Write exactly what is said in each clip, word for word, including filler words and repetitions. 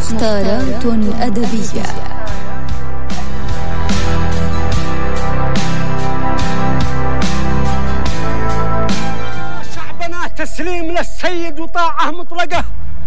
مختارات أدبية. شعبنا تسليم للسيد وطاعة مطلقة،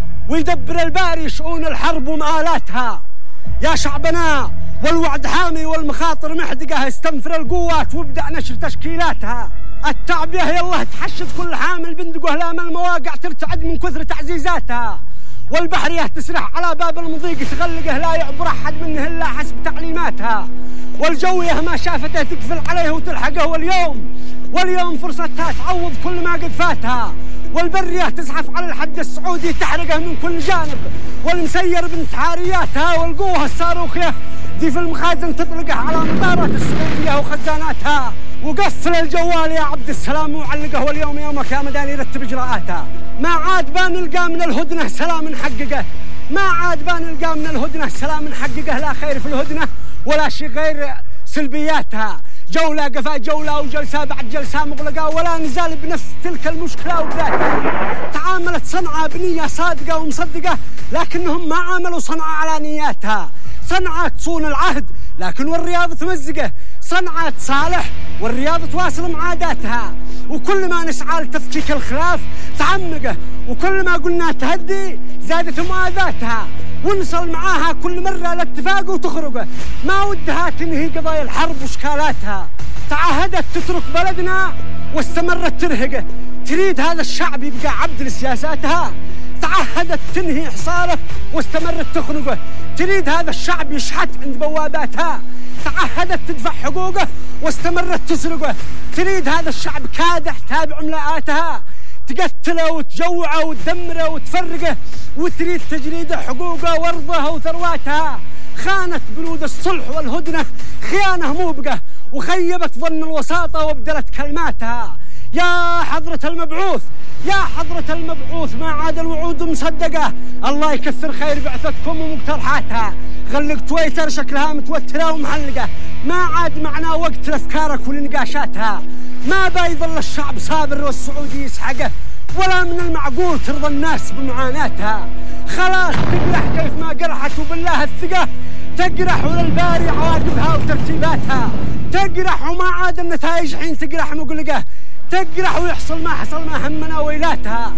ويدبر الباري شؤون الحرب ومآلاتها. يا شعبنا والوعد حامي والمخاطر محدقة، استنفر القوات وابدأ نشر تشكيلاتها. التعبئة يلا تحشد كل حامل بندق وهلام المواقع ترتعد من كثر تعزيزاتها. والبحرية تسرح على باب المضيق تغلقه لا يعبر أحد منه إلا حسب تعليماتها. والجوية ما شافته تقفل عليه وتلحقه، واليوم واليوم فرصتها تعوض كل ما قد فاتها. والبرية تزحف على الحد السعودي تحرقه من كل جانب، والمسير بنت عارياتها والقوة الصاروخية دي في المخازن تطلقه على مطارات السعودية وخزاناتها. وقفل الجوال يا عبد السلام وعلقه، واليوم يومك يا مداني رتب إجراءاتها. ما عاد بان نلقى من الهدنة سلام نحققه، ما عاد بان نلقى من الهدنة سلام نحققه. لا خير في الهدنة ولا شيء غير سلبياتها. جولة قفا جولة وجلسة بعد جلسة مغلقة، ولا نزال بنفس تلك المشكلة وبذاتها. تعاملت صنعاء بنية صادقة ومصدقة، لكنهم ما عاملوا صنعاء على نياتها. صنعاء تصون العهد لكن والرياض تمزقه، صنعاء تصالح والرياض تواصل معاداتها. وكل ما نسعى لتفكيك الخلاف تعمقه، وكل ما قلنا تهدي زادت مؤاذاتها. ونصل معاها كل مرة لاتفاق وتخرقه، ما ودها تنهي قضايا الحرب واشكالاتها. تعهدت تترك بلدنا واستمرت ترهقه، تريد هذا الشعب يبقى عبد لسياساتها. تعهدت تنهي حصاره واستمرت تخنقه، تريد هذا الشعب يشحت عند بواباتها. تعهدت تدفع حقوقه واستمرت تسرقه، تريد هذا الشعب كادح تابع ملاءاتها. تقتله وتجوعه وتدمره وتفرقه، وتريد تجريد حقوقه وارضه وثرواتها. خانت بنود الصلح والهدنة خيانة موبقة، وخيبت ظن الوساطة وابدلت كلماتها. يا حضرة المبعوث يا حضرة المبعوث ما عاد الوعود مصدقة، الله يكثر خير بعثتكم ومقترحاتها. غلق تويتر شكلها متوترة ومحلقة، ما عاد معنا وقت لأفكارك ولنقاشاتها. ما بيظل الشعب صابر والسعودي يسحقه، ولا من المعقول ترضى الناس بمعاناتها. خلاص تقرح كيف ما قرحت، وبالله الثقة تقرح وللباري عواقبها وترتيباتها. تقرح وما عاد النتائج حين تقرح مقلقة، تقرح ويحصل ما حصل ما همنا ويلاتها.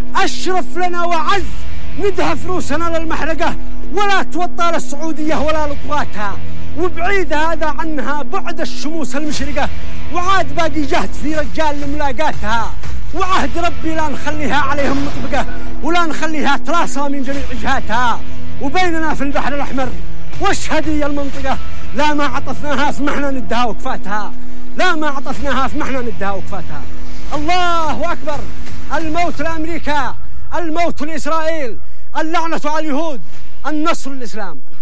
أشرف لنا وعز ندهف روسنا للمحرقة، ولا توطى للسعودية ولا لطواتها. وبعيد هذا عنها بعد الشموس المشرقة، وعاد باقي جهد في رجال لملاقاتها. وعهد ربي لا نخليها عليهم مطبقة، ولا نخليها تراصى من جميع جهاتها. وبيننا في البحر الأحمر واشهدي المنطقة، لا ما عطفناها فمحنا ندها وكفاتها، لا ما عطفناها فمحنا ندها وكفاتها. الله أكبر. الموت لأمريكا، الموت لإسرائيل، اللعنة على اليهود، النصر للإسلام.